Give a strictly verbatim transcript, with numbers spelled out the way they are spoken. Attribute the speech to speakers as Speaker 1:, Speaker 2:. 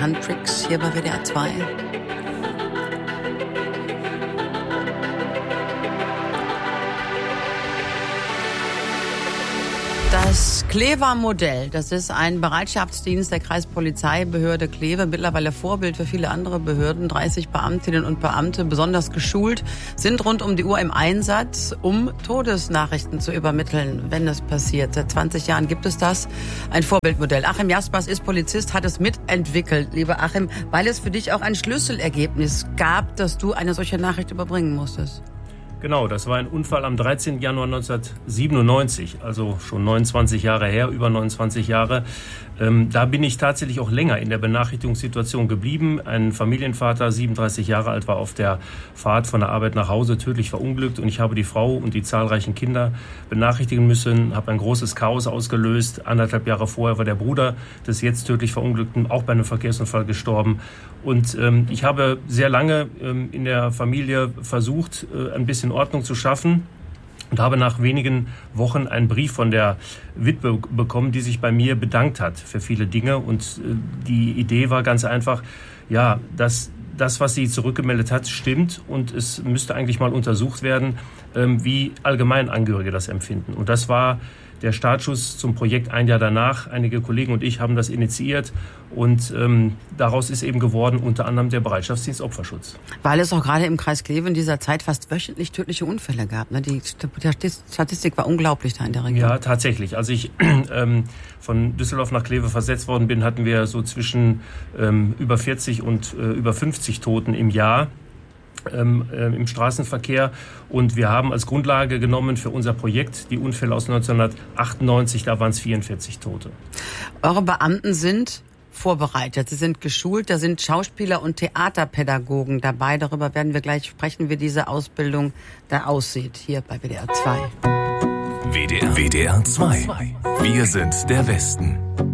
Speaker 1: Handtricks hier bei W D R zwei. Das Kleve-Modell, das ist ein Bereitschaftsdienst der Kreispolizeibehörde Kleve, mittlerweile Vorbild für viele andere Behörden. dreißig Beamtinnen und Beamte, besonders geschult, sind rund um die Uhr im Einsatz, um Todesnachrichten zu übermitteln, wenn es passiert. Seit zwanzig Jahren gibt es das, ein Vorbildmodell. Achim Jaspers ist Polizist, hat es mitentwickelt. Lieber Achim, weil es für dich auch ein Schlüsselergebnis gab, dass du eine solche Nachricht überbringen musstest.
Speaker 2: Genau, das war ein Unfall am dreizehnten Januar neunzehnhundertsiebenundneunzig, also schon neunundzwanzig Jahre her, über neunundzwanzig Jahre. Ähm, da bin ich tatsächlich auch länger in der Benachrichtigungssituation geblieben. Ein Familienvater, siebenunddreißig Jahre alt, war auf der Fahrt von der Arbeit nach Hause tödlich verunglückt und ich habe die Frau und die zahlreichen Kinder benachrichtigen müssen, habe ein großes Chaos ausgelöst. Anderthalb Jahre vorher war der Bruder des jetzt tödlich Verunglückten auch bei einem Verkehrsunfall gestorben. Und ähm, ich habe sehr lange ähm, in der Familie versucht, äh, ein bisschen Ordnung zu schaffen und habe nach wenigen Wochen einen Brief von der Witwe bekommen, die sich bei mir bedankt hat für viele Dinge. Und äh, die Idee war ganz einfach, ja, dass das, was sie zurückgemeldet hat, stimmt und es müsste eigentlich mal untersucht werden, ähm, wie Allgemeinangehörige das empfinden. Und das war der Startschuss zum Projekt ein Jahr danach. Einige Kollegen und ich haben das initiiert und ähm, daraus ist eben geworden unter anderem der Bereitschaftsdienst Opferschutz.
Speaker 1: Weil es auch gerade im Kreis Kleve in dieser Zeit fast wöchentlich tödliche Unfälle gab. Ne? Die Statistik war unglaublich da in der Region.
Speaker 2: Ja, tatsächlich. Als ich ähm, von Düsseldorf nach Kleve versetzt worden bin, hatten wir so zwischen ähm, über vierzig und äh, über fünfzig Toten im Jahr. Ähm, äh, im Straßenverkehr und wir haben als Grundlage genommen für unser Projekt die Unfälle aus neunzehnhundertachtundneunzig, da waren es vierundvierzig Tote.
Speaker 1: Eure Beamten sind vorbereitet, sie sind geschult, da sind Schauspieler und Theaterpädagogen dabei. Darüber werden wir gleich sprechen, wie diese Ausbildung da aussieht, hier bei W D R zwei.
Speaker 3: W D R, W D R zwei. Wir sind der Westen.